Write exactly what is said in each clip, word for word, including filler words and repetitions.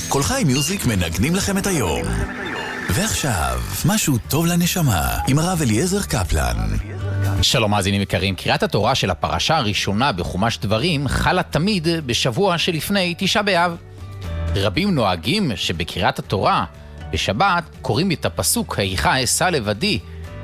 כל חי מיוזיק מנגנים לכם את היום. ועכשיו, משהו טוב לנשמה, עם הרב אליעזר קפלן. שלום מאזינים יקרים, קריאת התורה של הפרשה הראשונה בחומש דברים חלה תמיד בשבוע שלפני תשעה באב. רבים נוהגים שבקריאת התורה בשבת קוראים את הפסוק איכה אשא לבדי,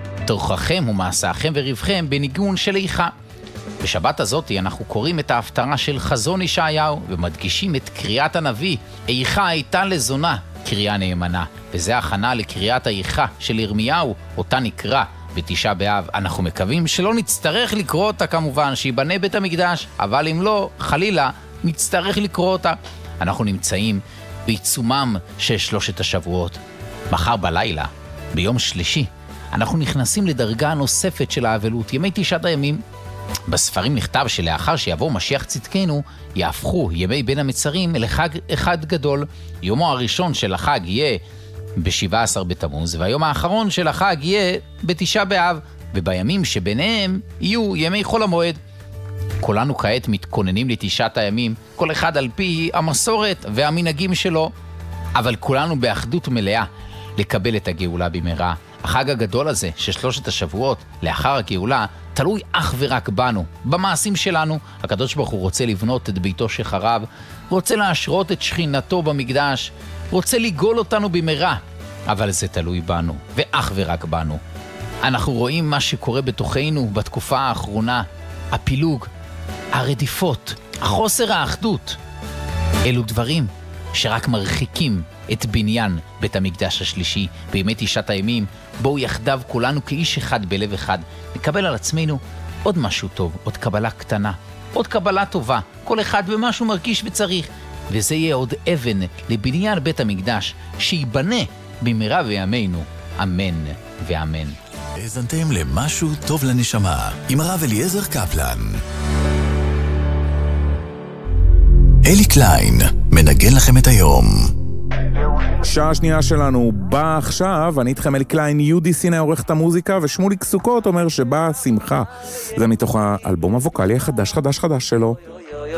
תורככם ומעשיכם וריבכם בניגון של איכה. בשבת הזאת אנחנו קוראים את ההפטרה של חזון ישעיהו ומדגישים את קריאת הנביא איכה הייתה לזונה, קריאה נאמנה, וזה הכנה לקריאת האיכה של ירמיהו, אותה נקרא בתשעה באב. אנחנו מקווים שלא נצטרך לקרוא אותה כמובן, שיבנה בית המקדש, אבל אם לא, חלילה, נצטרך לקרוא אותה. אנחנו נמצאים בעיצומם של שלושת השבועות. מחר בלילה, ביום שלישי, אנחנו נכנסים לדרגה נוספת של האבלות, ימי תשעת הימים. בספרים נכתב שלאחר שיבוא משיח צדקנו, יהפכו ימי בין המצרים לחג אחד גדול. יומו הראשון של החג יהיה ב-שבעה עשר בתמוז, והיום האחרון של החג יהיה בתשעה באב, ובימים שביניהם יהיו ימי חול המועד. כולנו כעת מתכוננים לתשעת הימים, כל אחד על פי המסורת והמנהגים שלו, אבל כולנו באחדות מלאה לקבל את הגאולה במהרה. החג הגדול הזה של שלושת השבועות לאחר הגאולה תלוי אך ורק בנו, במעשים שלנו. הקדוש ברוך הוא רוצה לבנות את ביתו שחרב, רוצה להשרות את שכינתו במקדש, רוצה לגאול אותנו במהרה, אבל זה תלוי בנו ואך ורק בנו. אנחנו רואים מה שקורה בתוכנו בתקופה האחרונה, הפילוג, הרדיפות, החוסר האחדות. אלו דברים שרק מרחיקים את בניין בית המקדש השלישי. בימי תשעת הימים בואו יחדיו כולנו כאיש אחד בלב אחד נקבל על עצמנו עוד משהו טוב, עוד קבלה קטנה, עוד קבלה טובה, כל אחד במשהו מרגיש וצריך, וזה יהיה עוד אבן לבניין בית המקדש שיבנה במהרה בימינו, אמן ואמן. האזנתם למשהו טוב לנשמה עם הרב אליעזר קפלן. אלי קליין מנגן לכם את היום. שעה שנייה שלנו באה עכשיו, אני איתכם אלי קליין, יהודי סיני עורך את המוזיקה, ושמוליק סוכות אומר שבאה שמחה. זה מתוך האלבום הווקלי החדש חדש חדש שלו.